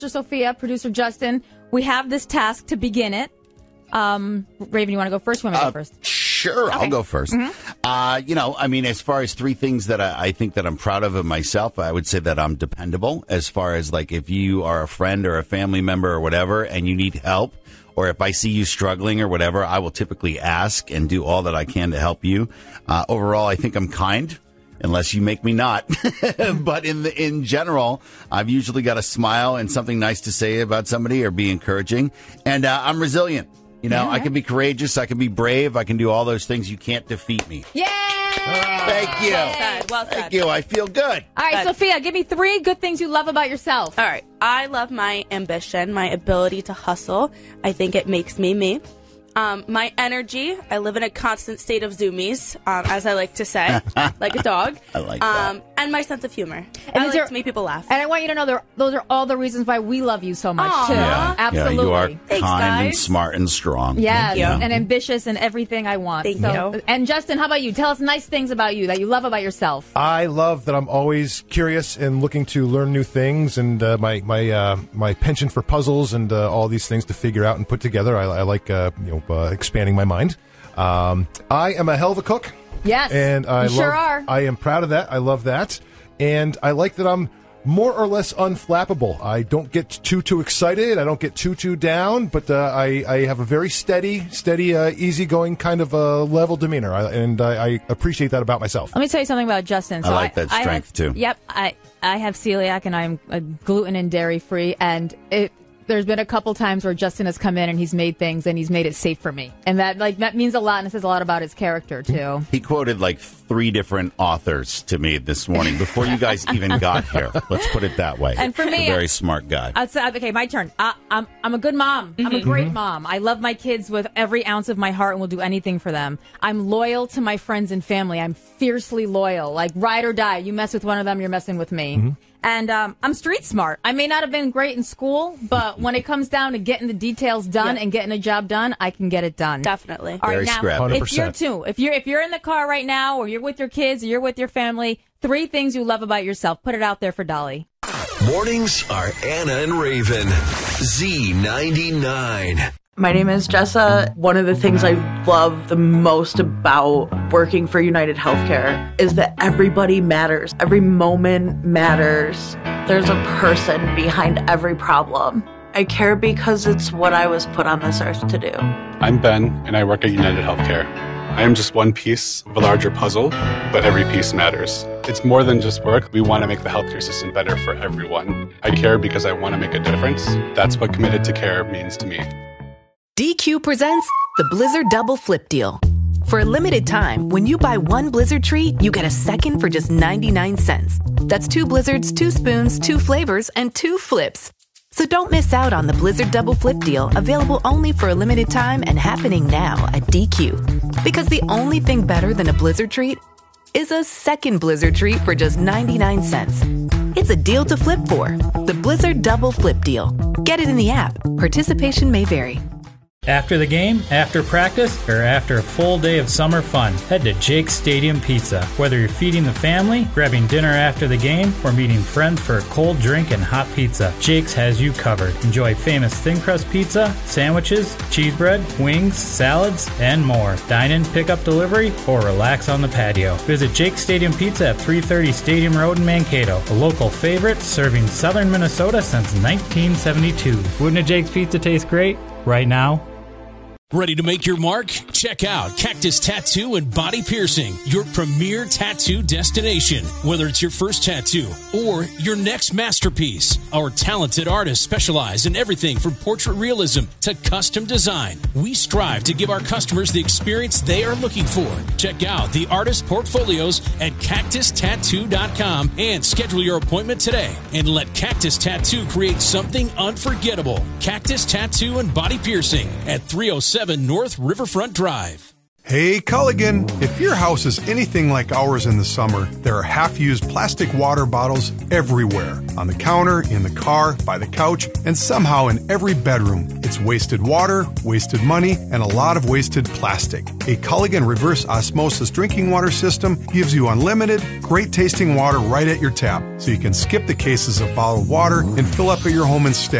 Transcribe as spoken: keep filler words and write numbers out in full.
Sophia, producer Justin, we have this task to begin it. Um, Raven, you want to go first? You want me to uh, go first? Sure, Okay. I'll go first. Mm-hmm. Uh, you know, I mean, as far as three things that I, I think that I'm proud of in myself, I would say that I'm dependable. As far as like if you are a friend or a family member or whatever, and you need help, or if I see you struggling or whatever, I will typically ask and do all that I can to help you. Uh, overall, I think I'm kind. Unless you make me not. But in the, in general, I've usually got a smile and something nice to say about somebody or be encouraging. And uh, I'm resilient. You know, Yeah. I can be courageous. I can be brave. I can do all those things. You can't defeat me. Yay! Thank you. Well said. Well said. Thank you. I feel good. All right, Good. Sophia, give me three good things you love about yourself. All right. I love my ambition, my ability to hustle. I think it makes me me. Um, my energy. I live in a constant state of zoomies, um, as I like to say, like a dog. I like um, that. And my sense of humor. And I is like there- to make people laugh. And I want you to know there, those are all the reasons why we love you so much, Aw. too. Yeah. Absolutely. Yeah, you are Thanks, kind and guys. smart and strong. Yes, Thank you. and ambitious and everything I want. Thank So- you. And Justin, how about you? Tell us nice things about you that you love about yourself. I love that I'm always curious and looking to learn new things, and uh, my my uh, my penchant for puzzles and uh, all these things to figure out and put together. I, I like uh, you know uh, expanding my mind. Um, I am a hell of a cook. Yes, and I you love, sure are. I am proud of that. I love that, and I like that I'm more or less unflappable. I don't get too too excited. I don't get too too down, but uh, I I have a very steady, steady, uh, easygoing kind of uh, level demeanor, I, and I, I appreciate that about myself. Let me tell you something about Justin. I like that strength, have- too. Yep, I I have celiac and I'm uh, gluten and dairy free, and it. There's been a couple times where Justin has come in and he's made things and he's made it safe for me, and that like that means a lot, and it says a lot about his character too. He quoted like three different authors to me this morning before you guys even got here. Let's put it that way. And for me, a very smart guy. I'd say, okay, my turn. I, I'm I'm a good mom. I'm a great mom. I love my kids with every ounce of my heart and will do anything for them. I'm loyal to my friends and family. I'm fiercely loyal, like ride or die. You mess with one of them, you're messing with me. And um, I'm street smart. I may not have been great in school, but when it comes down to getting the details done Yep. and getting a job done, I can get it done. Definitely. All right, Very now, scrappy. if you're too, if you're if you're in the car right now, or you're with your kids, or you're with your family, three things you love about yourself. Put it out there for Dolly. Mornings are Anna and Raven. Z ninety-nine. My name is Jessa. One of the things I love the most about working for United Healthcare is that everybody matters. Every moment matters. There's a person behind every problem. I care because it's what I was put on this earth to do. I'm Ben, and I work at United Healthcare. I am just one piece of a larger puzzle, but every piece matters. It's more than just work. We want to make the healthcare system better for everyone. I care because I want to make a difference. That's what committed to care means to me. D Q presents the Blizzard Double Flip Deal. For a limited time, when you buy one Blizzard treat, you get a second for just ninety-nine cents. That's two Blizzards, two spoons, two flavors, and two flips. So don't miss out on the Blizzard Double Flip Deal, available only for a limited time and happening now at D Q. Because the only thing better than a Blizzard treat is a second Blizzard treat for just ninety-nine cents. It's a deal to flip for. The Blizzard Double Flip Deal. Get it in the app. Participation may vary. After the game, after practice, or after a full day of summer fun, head to Jake's Stadium Pizza. Whether you're feeding the family, grabbing dinner after the game, or meeting friends for a cold drink and hot pizza, Jake's has you covered. Enjoy famous thin crust pizza, sandwiches, cheese bread, wings, salads, and more. Dine in, pick up delivery, or relax on the patio. Visit Jake's Stadium Pizza at three thirty Stadium Road in Mankato, a local favorite serving southern Minnesota since nineteen seventy-two. Wouldn't a Jake's Pizza taste great? Right now? Ready to make your mark? Check out Cactus Tattoo and Body Piercing, your premier tattoo destination. Whether it's your first tattoo or your next masterpiece, our talented artists specialize in everything from portrait realism to custom design. We strive to give our customers the experience they are looking for. Check out the artist portfolios at cactus tattoo dot com and schedule your appointment today. And let Cactus Tattoo create something unforgettable. Cactus Tattoo and Body Piercing at three oh seven North Riverfront Drive. Hey, Culligan! If your house is anything like ours in the summer, there are half-used plastic water bottles everywhere. On the counter, in the car, by the couch, and somehow in every bedroom. It's wasted water, wasted money, and a lot of wasted plastic. A Culligan reverse osmosis drinking water system gives you unlimited, great-tasting water right at your tap, so you can skip the cases of bottled water and fill up at your home instead.